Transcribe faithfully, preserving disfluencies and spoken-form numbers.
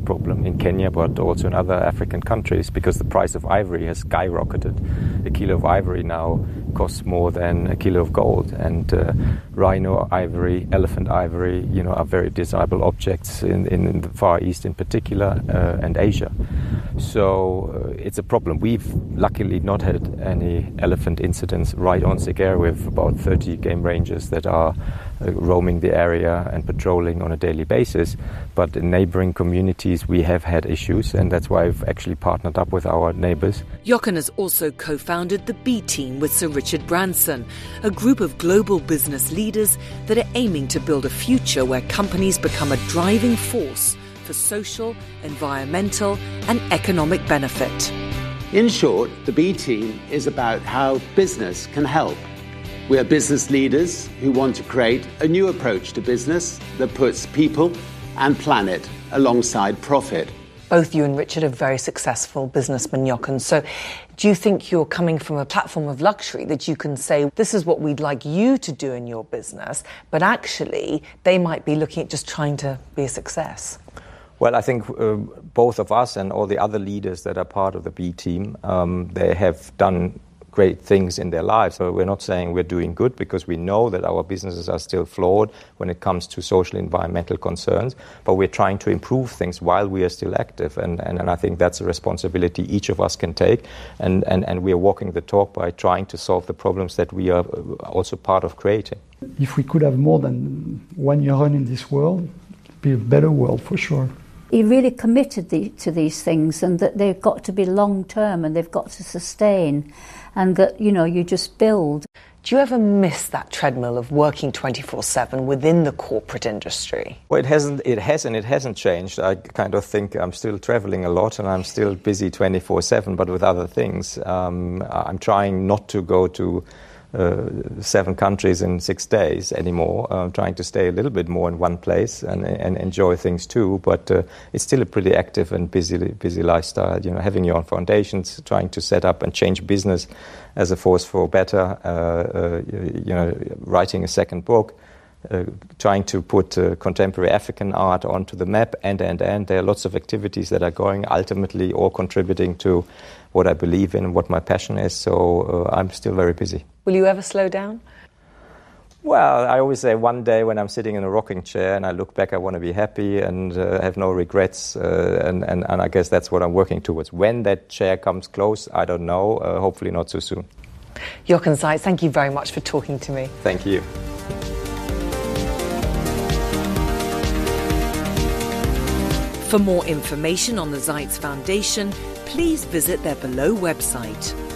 problem in Kenya, but also in other African countries, because the price of ivory has skyrocketed. A kilo of ivory now costs more than a kilo of gold, and uh, rhino ivory, elephant ivory, you know, are very desirable objects in, in the Far East in particular, uh, and Asia. So uh, it's a problem. We've luckily not had any elephant incidents right on Segera. We have about thirty game rangers that are uh, roaming the area and patrolling on a daily basis. But in neighboring communities, we have had issues, and that's why I've actually partnered up with our neighbors. Jochen has also co-founded the B Team with Sir Richard Branson, a group of global business leaders that are aiming to build a future where companies become a driving force for social, environmental and economic benefit. In short, the B Team is about how business can help. We are business leaders who want to create a new approach to business that puts people and planet alongside profit. Both you and Richard are very successful businessmen, Jochen. So do you think you're coming from a platform of luxury that you can say, this is what we'd like you to do in your business, but actually they might be looking at just trying to be a success? Well, I think uh, both of us and all the other leaders that are part of the B Team, um, they have done great things in their lives. So we're not saying we're doing good, because we know that our businesses are still flawed when it comes to social environmental concerns, but we're trying to improve things while we are still active, and, and, and I think that's a responsibility each of us can take, and, and, and we are walking the talk by trying to solve the problems that we are also part of creating. If we could have more than one Jochen in this world, it'd be a better world for sure. He really committed the, to these things, and that they've got to be long term and they've got to sustain, and that, you know, you just build. Do you ever miss that treadmill of working twenty-four seven within the corporate industry? Well, it hasn't, it has and it hasn't changed. I kind of think I'm still traveling a lot and I'm still busy twenty-four seven, but with other things. Um, I'm trying not to go to Uh, seven countries in six days anymore. I'm trying to stay a little bit more in one place and, and enjoy things too, but uh, it's still a pretty active and busy busy lifestyle. You know, having your own foundations, trying to set up and change business as a force for better, uh, uh, you know, writing a second book, Uh, trying to put uh, contemporary African art onto the map, and, and, and. There are lots of activities that are going, ultimately all contributing to what I believe in, what my passion is, so uh, I'm still very busy. Will you ever slow down? Well, I always say one day when I'm sitting in a rocking chair and I look back, I want to be happy and uh, have no regrets, uh, and, and, and I guess that's what I'm working towards. When that chair comes close, I don't know, uh, hopefully not so soon. Jochen Zeitz, thank you very much for talking to me. Thank you. For more information on the Zeitz Foundation, please visit their Below website.